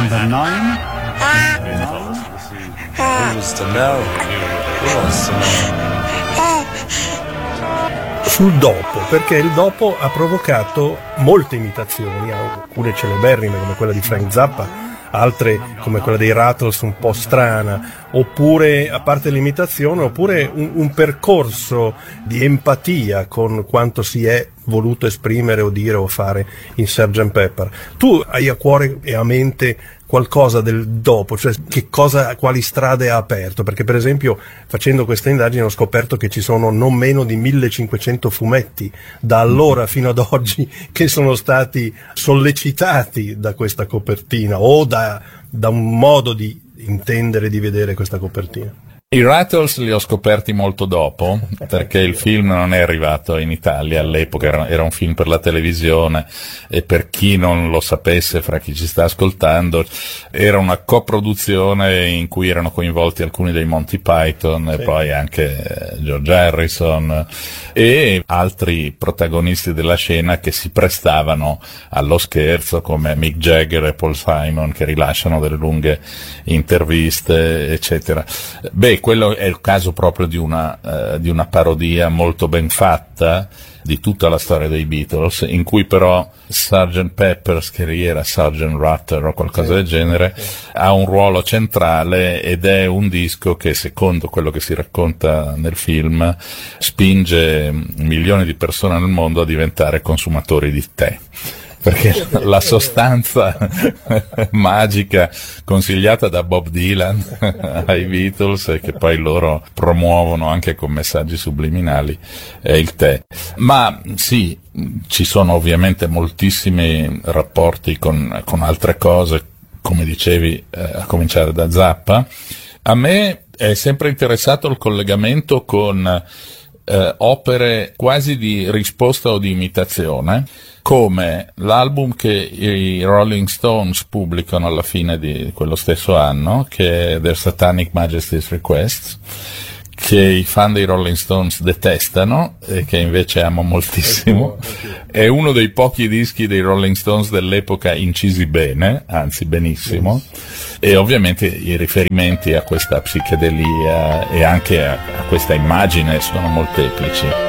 Number 9. Who wants to know? Who wants to know? Sul dopo, perché il dopo ha provocato molte imitazioni, alcune celeberrime come quella di Frank Zappa, altre come quella dei Rattles un po' strana, oppure, a parte l'imitazione, oppure un percorso di empatia con quanto si è voluto esprimere o dire o fare in Sgt. Pepper. Tu hai a cuore e a mente qualcosa del dopo, cioè quali strade ha aperto? Perché per esempio facendo questa indagine ho scoperto che ci sono non meno di 1500 fumetti da allora fino ad oggi che sono stati sollecitati da questa copertina o da un modo di intendere, di vedere questa copertina. I Rattles li ho scoperti molto dopo, perché il film non è arrivato in Italia all'epoca, era un film per la televisione, e per chi non lo sapesse, fra chi ci sta ascoltando, era una coproduzione in cui erano coinvolti alcuni dei Monty Python, sì, e poi anche George Harrison e altri protagonisti della scena che si prestavano allo scherzo, come Mick Jagger e Paul Simon, che rilasciano delle lunghe interviste, eccetera. Beh, quello è il caso proprio di una parodia molto ben fatta di tutta la storia dei Beatles, in cui però Sgt. Pepper's, che era Sgt. Rutter o qualcosa del genere, ha un ruolo centrale ed è un disco che, secondo quello che si racconta nel film, spinge milioni di persone nel mondo a diventare consumatori di tè. Perché la sostanza magica consigliata da Bob Dylan ai Beatles, e che poi loro promuovono anche con messaggi subliminali, è il tè. Ma sì, ci sono ovviamente moltissimi rapporti con altre cose, come dicevi, a cominciare da Zappa. A me è sempre interessato il collegamento con opere quasi di risposta o di imitazione, come l'album che i Rolling Stones pubblicano alla fine di quello stesso anno, che è Their Satanic Majesty's Requests, che i fan dei Rolling Stones detestano e che invece amo moltissimo. È uno dei pochi dischi dei Rolling Stones dell'epoca incisi bene, anzi benissimo, e ovviamente i riferimenti a questa psichedelia e anche a questa immagine sono molteplici.